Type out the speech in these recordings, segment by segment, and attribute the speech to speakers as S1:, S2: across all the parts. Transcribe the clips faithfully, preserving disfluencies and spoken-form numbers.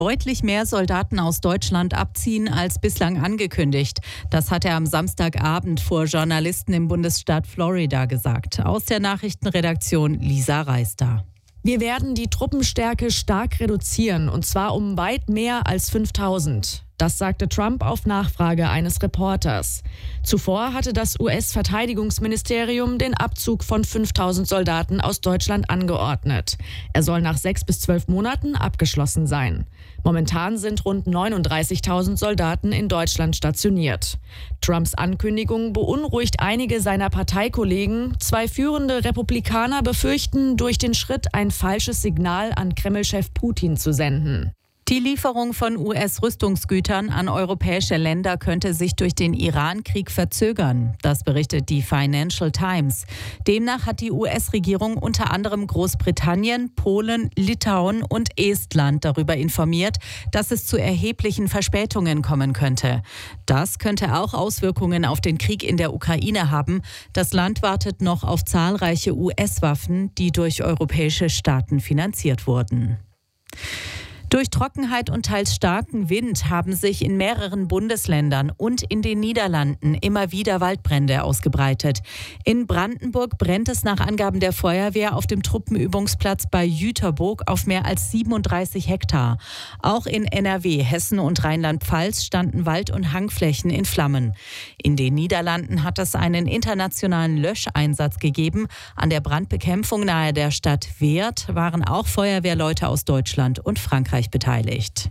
S1: deutlich mehr Soldaten aus Deutschland abziehen als bislang angekündigt. Das hat er am Samstagabend vor Journalisten im Bundesstaat Florida gesagt. Aus der Nachrichtenredaktion Lisa Reister.
S2: Wir werden die Truppenstärke stark reduzieren, und zwar um weit mehr als fünftausend. Das sagte Trump auf Nachfrage eines Reporters. Zuvor hatte das U S-Verteidigungsministerium den Abzug von fünftausend Soldaten aus Deutschland angeordnet. Er soll nach sechs bis zwölf Monaten abgeschlossen sein. Momentan sind rund neununddreißigtausend Soldaten in Deutschland stationiert. Trumps Ankündigung beunruhigt einige seiner Parteikollegen. Zwei führende Republikaner befürchten, durch den Schritt ein falsches Signal an Kreml-Chef Putin zu senden.
S1: Die Lieferung von U S-Rüstungsgütern an europäische Länder könnte sich durch den Iran-Krieg verzögern. Das berichtet die Financial Times. Demnach hat die U S-Regierung unter anderem Großbritannien, Polen, Litauen und Estland darüber informiert, dass es zu erheblichen Verspätungen kommen könnte. Das könnte auch Auswirkungen auf den Krieg in der Ukraine haben. Das Land wartet noch auf zahlreiche U S-Waffen, die durch europäische Staaten finanziert wurden. Durch Trockenheit und teils starken Wind haben sich in mehreren Bundesländern und in den Niederlanden immer wieder Waldbrände ausgebreitet. In Brandenburg brennt es nach Angaben der Feuerwehr auf dem Truppenübungsplatz bei Jüterburg auf mehr als siebenunddreißig Hektar. Auch in N R W, Hessen und Rheinland-Pfalz standen Wald- und Hangflächen in Flammen. In den Niederlanden hat es einen internationalen Löscheinsatz gegeben. An der Brandbekämpfung nahe der Stadt Weert waren auch Feuerwehrleute aus Deutschland und Frankreich beteiligt.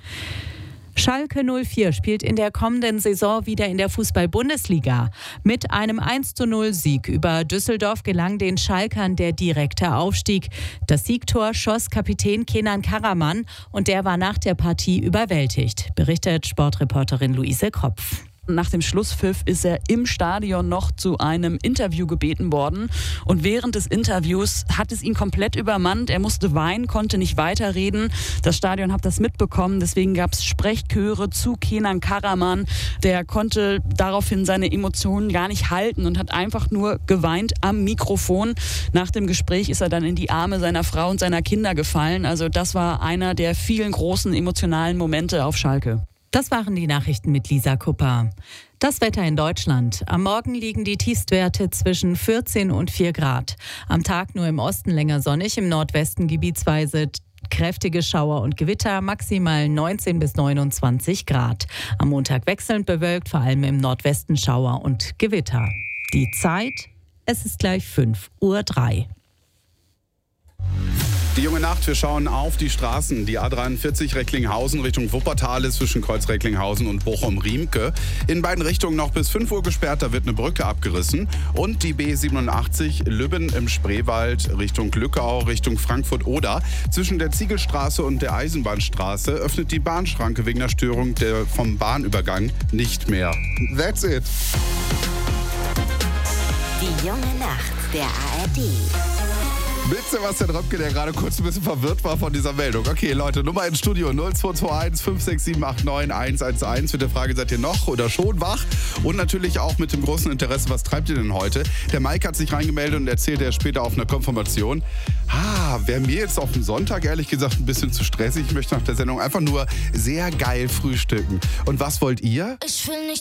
S1: Schalke null vier spielt in der kommenden Saison wieder in der Fußball-Bundesliga. Mit einem eins zu null Sieg über Düsseldorf gelang den Schalkern der direkte Aufstieg. Das Siegtor schoss Kapitän Kenan Karaman und der war nach der Partie überwältigt, berichtet Sportreporterin Luise Kropf.
S3: Nach dem Schlusspfiff ist er im Stadion noch zu einem Interview gebeten worden. Und während des Interviews hat es ihn komplett übermannt. Er musste weinen, konnte nicht weiterreden. Das Stadion hat das mitbekommen. Deswegen gab es Sprechchöre zu Kenan Karaman. Der konnte daraufhin seine Emotionen gar nicht halten und hat einfach nur geweint am Mikrofon. Nach dem Gespräch ist er dann in die Arme seiner Frau und seiner Kinder gefallen. Also das war einer der vielen großen emotionalen Momente auf Schalke.
S1: Das waren die Nachrichten mit Lisa Kupper. Das Wetter in Deutschland. Am Morgen liegen die Tiefstwerte zwischen vierzehn und vier Grad. Am Tag nur im Osten länger sonnig, im Nordwesten gebietsweise kräftige Schauer und Gewitter, maximal neunzehn bis neunundzwanzig Grad. Am Montag wechselnd bewölkt, vor allem im Nordwesten Schauer und Gewitter. Die Zeit, es ist gleich fünf Uhr drei.
S4: Die junge Nacht, wir schauen auf die Straßen. Die A dreiundvierzig Recklinghausen Richtung Wuppertal ist zwischen Kreuz Recklinghausen und Bochum-Riemke. In beiden Richtungen noch bis fünf Uhr gesperrt, da wird eine Brücke abgerissen. Und die B siebenundachtzig Lübben im Spreewald Richtung Lückau, Richtung Frankfurt-Oder. Zwischen der Ziegelstraße und der Eisenbahnstraße öffnet die Bahnschranke wegen der Störung der, vom Bahnübergang nicht mehr. That's it.
S5: Die junge Nacht der A R D.
S4: Mit Sebastian Röpke, der gerade kurz ein bisschen verwirrt war von dieser Meldung. Okay, Leute, Nummer ins Studio null zwei zwei eins fünf sechs sieben acht neun eins eins eins. Mit der Frage, seid ihr noch oder schon wach? Und natürlich auch mit dem großen Interesse, was treibt ihr denn heute? Der Mike hat sich reingemeldet und erzählt er später auf einer Konfirmation. Ah, wäre mir jetzt auf dem Sonntag ehrlich gesagt ein bisschen zu stressig. Ich möchte nach der Sendung einfach nur sehr geil frühstücken. Und was wollt ihr?
S5: Ich will nicht